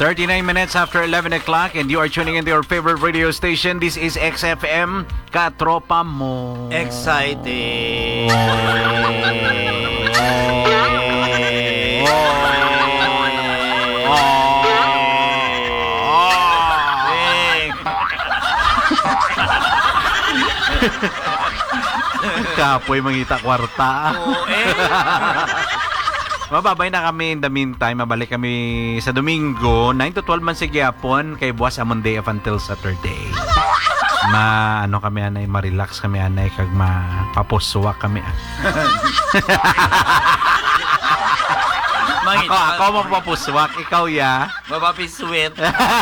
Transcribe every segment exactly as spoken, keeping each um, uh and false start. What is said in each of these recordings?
thirty-nine minutes after eleven o'clock and you are tuning into your favorite radio station. This is X F M, Katropa Mo. Exciting. Kapoy mangita kwarta. Oh, eh. Mababay na kami in the meantime. Mabalik kami sa Domingo nine to twelve man sigyapon kay buwas amon day up until Saturday. Ma ano kami anay, ma-relax kami anay kag mapapuswa kami. Ako, ako mapapuswak, ikaw ya. Mapapisweet.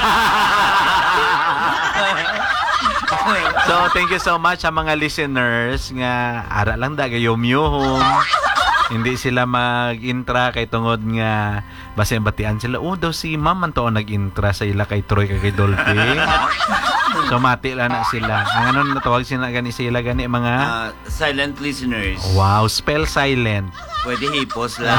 So, thank you so much sa mga listeners nga ara lang da gayom-yom. Hindi sila mag-intra kay tungod nga basta batian sila. Oh, daw si Ma'am man to nag-intra sa ila kay Troy kay kay Dolphy. So, mati lang na sila. Ang ano natawag sila gani sila gani mga Uh, silent listeners. wow, spell silent. Pwede hipos lang.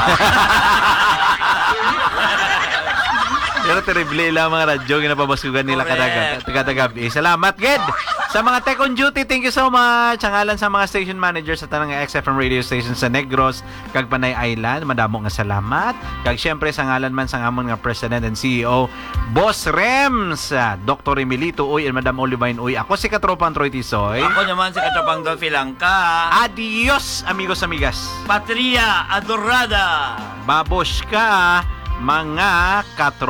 Pero terrible lang mga radyo ginapabasugan nila Correct. kadagabi. Salamat, Ged! Sa mga tech on duty, thank you so much. Ang ngalan sa mga station managers sa tanang X F M radio station sa Negros, kag Panay Island, madamo nga salamat. Kag syempre sa ngalan man sa amon nga President and C E O, Boss Rems, Doctor Emilito Uy, and Madam Olivine Uy. Ako si Katropang Troy Tisoy. Ako naman si Katropang Dolphy Langka. Adios, amigos amigas. Patria Adorada. Babosh ka, mga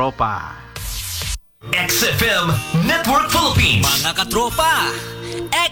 katropa. X F M Network Philippines. Mga katropa,